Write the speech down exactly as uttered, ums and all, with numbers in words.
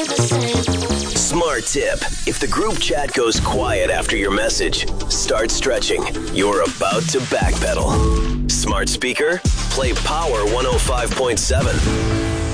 the same. Smart tip. If the group chat goes quiet after your message, start stretching. You're about to backpedal. Smart speaker, play Power one oh five point seven.